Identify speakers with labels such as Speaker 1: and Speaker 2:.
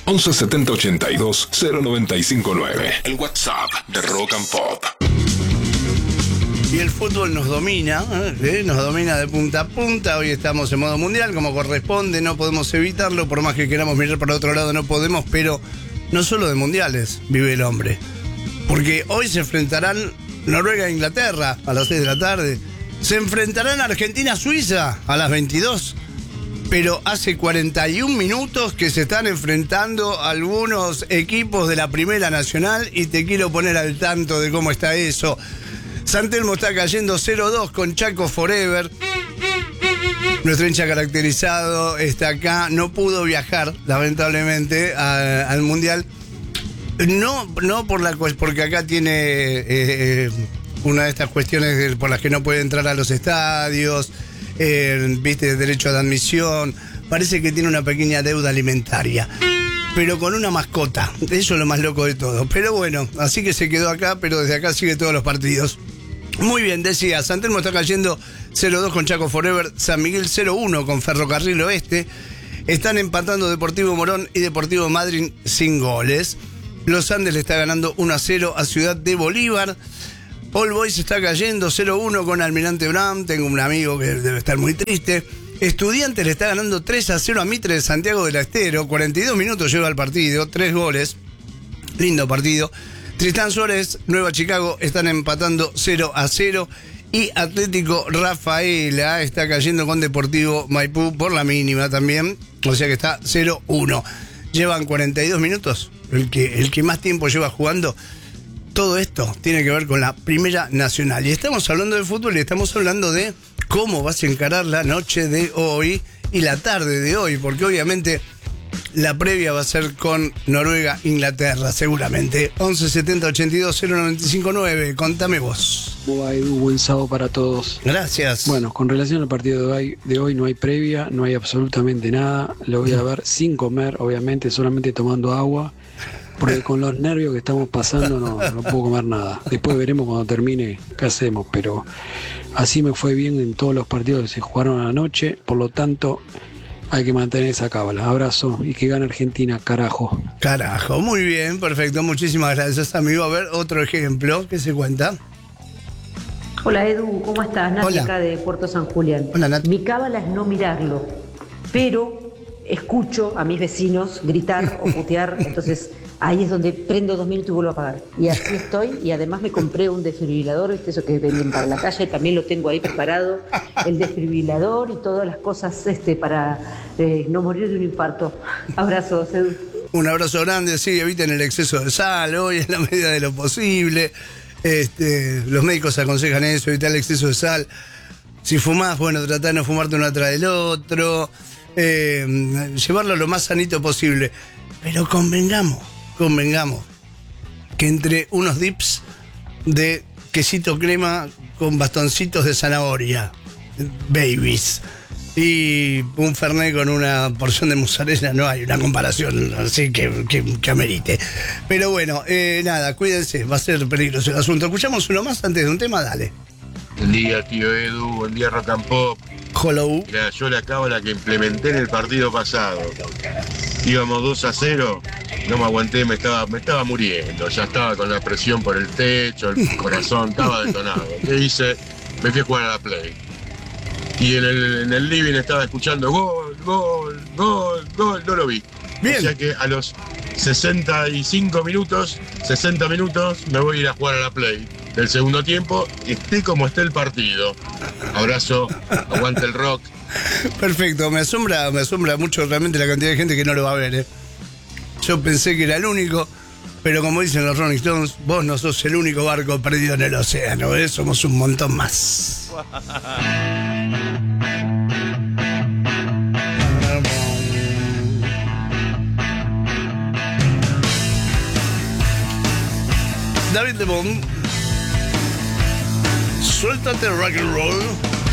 Speaker 1: 11 70 82 0959. El WhatsApp de Rock and Pop.
Speaker 2: Y el fútbol nos domina, nos domina de punta a punta. Hoy estamos en modo mundial, como corresponde, no podemos evitarlo, por más que queramos mirar para otro lado no podemos, pero no solo de mundiales vive el hombre. Porque hoy se enfrentarán Noruega e Inglaterra a las 6 de la tarde, se enfrentarán Argentina a Suiza a las 22, pero hace 41 minutos que se están enfrentando algunos equipos de la Primera Nacional y te quiero poner al tanto de cómo está eso. San Telmo está cayendo 0-2 con Chaco Forever. Nuestro hincha caracterizado está acá. No pudo viajar, lamentablemente, al Mundial. No porque acá tiene una de estas cuestiones por las que no puede entrar a los estadios, viste, derecho de admisión. Parece que tiene una pequeña deuda alimentaria, pero con una mascota. Eso es lo más loco de todo. Pero bueno, así que se quedó acá, pero desde acá sigue todos los partidos. Muy bien, decía, San Telmo está cayendo 0-2 con Chaco Forever, San Miguel 0-1 con Ferrocarril Oeste. Están empatando Deportivo Morón y Deportivo Madryn sin goles. Los Andes le está ganando 1-0 a Ciudad de Bolívar. All Boys está cayendo 0-1 con Almirante Brown. Tengo un amigo que debe estar muy triste. Estudiantes le está ganando 3-0 a Mitre de Santiago del Estero. 42 minutos lleva el partido, 3 goles. Lindo partido. Tristán Suárez, Nueva Chicago, están empatando 0-0. Y Atlético Rafaela está cayendo con Deportivo Maipú por la mínima también. O sea que está 0-1. Llevan 42 minutos. El que más tiempo lleva jugando. Todo esto tiene que ver con la Primera Nacional. Y estamos hablando de fútbol y estamos hablando de cómo vas a encarar la noche de hoy y la tarde de hoy. Porque obviamente la previa va a ser con Noruega-Inglaterra, seguramente. 11 70 82 0959. Contame vos.
Speaker 3: Buen sábado para todos.
Speaker 2: Gracias.
Speaker 3: Bueno, con relación al partido de hoy no hay previa, no hay absolutamente nada. Lo voy a ver sin comer, obviamente, solamente tomando agua. Porque con los nervios que estamos pasando no puedo comer nada. Después veremos cuando termine qué hacemos, pero así me fue bien en todos los partidos que se jugaron anoche. Por lo tanto, hay que mantener esa cábala. Abrazo y que gane Argentina, carajo.
Speaker 2: Carajo, muy bien, perfecto. Muchísimas gracias, amigo. A ver, otro ejemplo, ¿qué se cuenta?
Speaker 4: Hola Edu, ¿cómo estás? Nati acá de Puerto San Julián.
Speaker 2: Hola, Nati.
Speaker 4: Mi cábala es no mirarlo, pero escucho a mis vecinos gritar o putear, entonces ahí es donde prendo 2 minutos y vuelvo a apagar. Y así estoy, y además me compré un desfibrilador, ¿viste? Eso que venden para la calle, también lo tengo ahí preparado, el desfibrilador y todas las cosas para no morir de un infarto. Abrazos, Edu.
Speaker 2: Un abrazo grande, sí, eviten el exceso de sal hoy en la medida de lo posible. Los médicos aconsejan eso, evitar el exceso de sal. Si fumás, bueno, tratá de no fumarte uno atrás del otro. Llevarlo lo más sanito posible. Pero convengamos que entre unos dips de quesito crema con bastoncitos de zanahoria, babies, y un fernet con una porción de mozzarella, no hay una comparación así que amerite. Pero bueno, nada, cuídense, va a ser peligroso el asunto. Escuchamos uno más antes de un tema, dale.
Speaker 5: Buen día, tío Edu, buen día, Rock and Pop.
Speaker 2: Hello.
Speaker 5: Mirá, yo la cábala que implementé en el partido pasado. Íbamos 2-0, no me aguanté, me estaba muriendo, ya estaba con la presión por el techo, el corazón estaba detonado. ¿Qué hice? Me fui a jugar a la Play. Y en el living estaba escuchando gol, no lo vi.
Speaker 2: Bien.
Speaker 5: O sea que a los 60 minutos, me voy a ir a jugar a la Play del segundo tiempo, esté como esté el partido. Abrazo, aguante el rock.
Speaker 2: Perfecto, me asombra mucho realmente la cantidad de gente que no lo va a ver, Yo pensé que era el único, pero como dicen los Rolling Stones, vos no sos el único barco perdido en el océano, somos un montón más. David Lebón, suéltate rock and roll.